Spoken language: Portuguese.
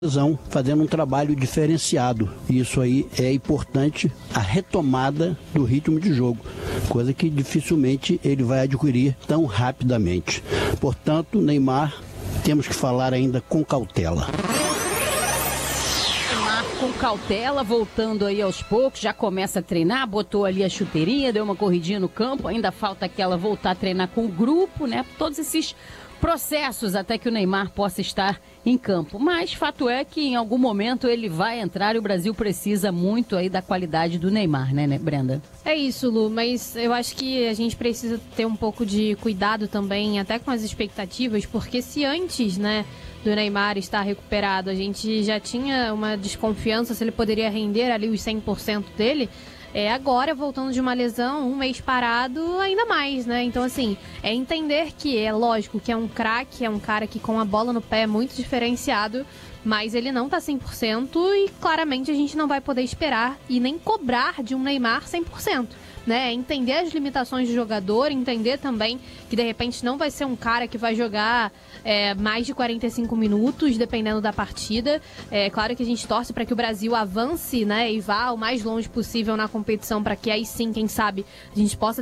fazendo um trabalho diferenciado. Isso aí é importante, a retomada do ritmo de jogo, coisa que dificilmente ele vai adquirir tão rapidamente. Portanto, Neymar, temos que falar ainda com cautela. Com cautela, voltando aí aos poucos, já começa a treinar, botou ali a chuteirinha, deu uma corridinha no campo, ainda falta que ela voltar a treinar com o grupo, né? Todos esses processos até que o Neymar possa estar em campo. Mas fato é que em algum momento ele vai entrar e o Brasil precisa muito aí da qualidade do Neymar, né, Brenda? É isso, Lu, mas eu acho que a gente precisa ter um pouco de cuidado também, até com as expectativas, porque se antes, né, do Neymar estar recuperado, a gente já tinha uma desconfiança se ele poderia render ali os 100% dele, agora, voltando de uma lesão, um mês parado, ainda mais, né? Então, assim, é entender que é lógico que é um craque, é um cara que com a bola no pé é muito diferenciado, mas ele não tá 100% e claramente a gente não vai poder esperar e nem cobrar de um Neymar 100%. Né, entender as limitações do jogador, entender também que de repente não vai ser um cara que vai jogar mais de 45 minutos, dependendo da partida. É claro que a gente torce para que o Brasil avance, né, e vá o mais longe possível na competição, para que aí sim, quem sabe, a gente possa